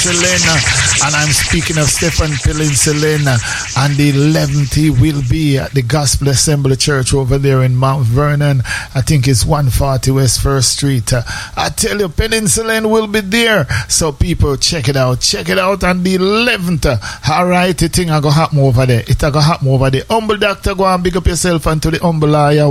Peninsula. And I'm speaking of Stephen Peninsula. On the 11th, he will be at the Gospel Assembly Church over there in Mount Vernon. I think it's 140 West 1st Street. I tell you, Peninsula will be there. So people, check it out. Check it out on the 11th. All right, the thing I go happen over there. It I go happen over there. Humble Doctor, go and big up yourself and to the humble lawyer.